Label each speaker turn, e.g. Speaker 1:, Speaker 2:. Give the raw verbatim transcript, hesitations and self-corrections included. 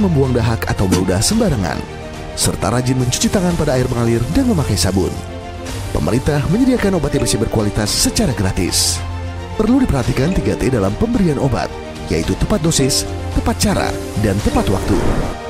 Speaker 1: membuang dahak atau meludah sembarangan, serta rajin mencuci tangan pada air mengalir dan memakai sabun. Pemerintah menyediakan obat T B C berkualitas secara gratis. Perlu diperhatikan tiga T dalam pemberian obat, yaitu tepat dosis, tepat cara, dan tepat waktu.